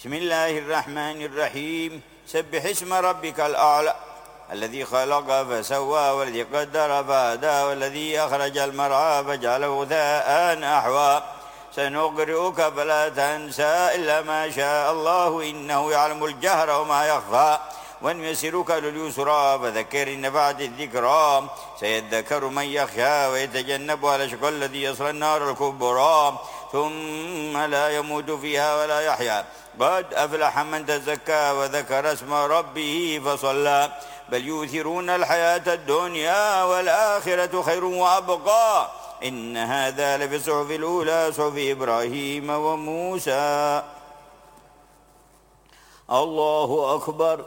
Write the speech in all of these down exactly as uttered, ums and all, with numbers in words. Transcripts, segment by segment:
بسم الله الرحمن الرحيم. سبح اسم ربك الأعلى الذي خلق فسوى والذي قدر فهدى والذي أخرج المرعى فجعله غثاء أحوى سنقرئك فلا تنسى إلا ما شاء الله إنه يعلم الجهر وما يخفى ونيسرك لليسرى فذكر إن نفعت الذكرى سيذكر من يخشى ويتجنبها الأشقى الذي يصلى النار الكبرى ثم لا يموت فيها ولا يحيا قد أفلح من تزكى وذكر اسم ربه فصلى بل يؤثرون الحياة الدنيا والآخرة خير وأبقى إن هذا لفي الصحف الأولى صحف إبراهيم وموسى. الله أكبر.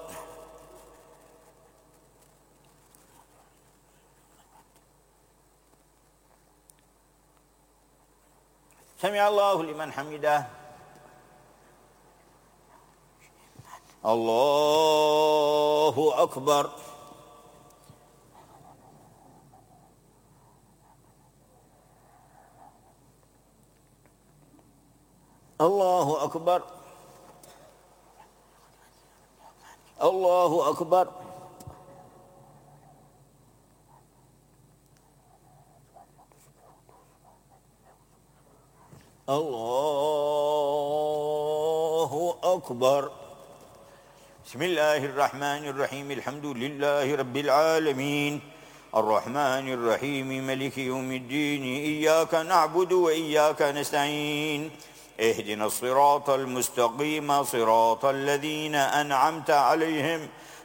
سمع الله لمن حمده. الله أكبر. الله أكبر. الله أكبر. الله أكبر. بسم الله الرحمن الرحيم. الحمد لله رب العالمين الرحمن الرحيم ملك يوم الدين إياك نعبد وإياك نستعين اهدنا الصراط المستقيم صراط الذين أنعمت عليهم